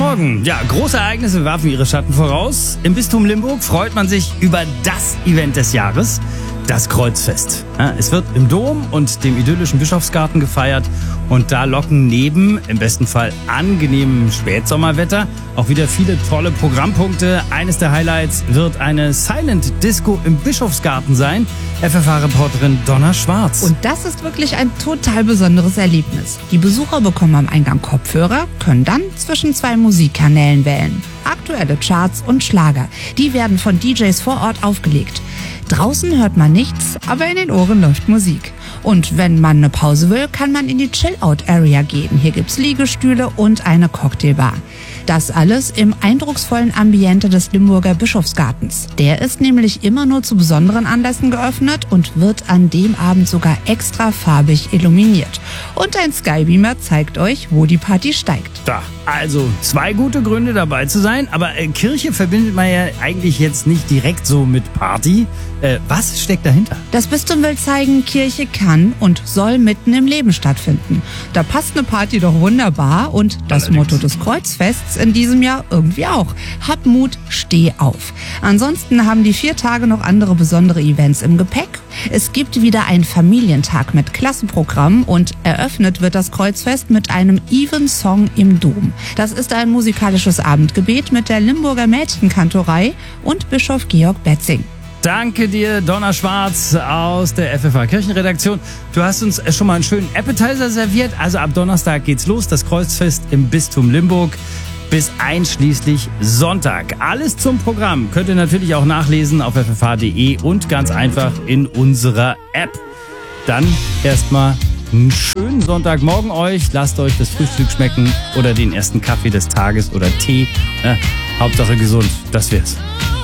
Morgen. Ja, große Ereignisse werfen ihre Schatten voraus. Im Bistum Limburg freut man sich über das Event des Jahres, das Kreuzfest. Ja, es wird im Dom und dem idyllischen Bischofsgarten gefeiert und da locken neben, im besten Fall angenehmem Spätsommerwetter, auch wieder viele tolle Programmpunkte. Eines der Highlights wird eine Silent Disco im Bischofsgarten sein. FFH-Reporterin Donna Schwarz. Und das ist wirklich ein total besonderes Erlebnis. Die Besucher bekommen am Eingang Kopfhörer, können dann zwischen 2 Musikkanälen wählen. Aktuelle Charts und Schlager. Die werden von DJs vor Ort aufgelegt. Draußen hört man nichts, aber in den Ohren läuft Musik. Und wenn man eine Pause will, kann man in die Chill-Out-Area gehen. Hier gibt's Liegestühle und eine Cocktailbar. Das alles im eindrucksvollen Ambiente des Limburger Bischofsgartens. Der ist nämlich immer nur zu besonderen Anlässen geöffnet und wird an dem Abend sogar extra farbig illuminiert. Und ein Skybeamer zeigt euch, wo die Party steigt. Da, also 2 gute Gründe dabei zu sein, aber Kirche verbindet man ja eigentlich jetzt nicht direkt so mit Party. Was steckt dahinter? Das Bistum will zeigen, Kirche kann und soll mitten im Leben stattfinden. Da passt eine Party doch wunderbar und das Allerdings. Motto des Kreuzfests in diesem Jahr irgendwie auch. Hab Mut, steh auf. Ansonsten haben die 4 Tage noch andere besondere Events im Gepäck. Es gibt wieder einen Familientag mit Klassenprogramm und eröffnet wird das Kreuzfest mit einem Evensong im Dom. Das ist ein musikalisches Abendgebet mit der Limburger Mädchenkantorei und Bischof Georg Betzing. Danke dir, Donna Schwarz aus der FFH Kirchenredaktion. Du hast uns schon mal einen schönen Appetizer serviert. Also ab Donnerstag geht's los, das Kreuzfest im Bistum Limburg bis einschließlich Sonntag. Alles zum Programm könnt ihr natürlich auch nachlesen auf ffh.de und ganz einfach in unserer App. Dann erstmal einen schönen Sonntagmorgen euch. Lasst euch das Frühstück schmecken oder den ersten Kaffee des Tages oder Tee. Hauptsache gesund, das wär's.